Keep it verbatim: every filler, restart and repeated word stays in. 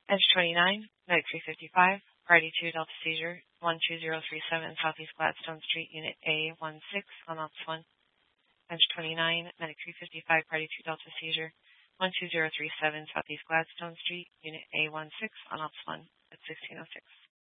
Edge twenty-nine, Medic three fifty-five, Party two Delta Seizure, one two zero three seven Southeast Gladstone Street, Unit A one six on Ops one. Edge twenty-nine, Medic three fifty-five, Party two Delta Seizure, one two zero three seven Southeast Gladstone Street, Unit A one six on Ops one at sixteen oh six.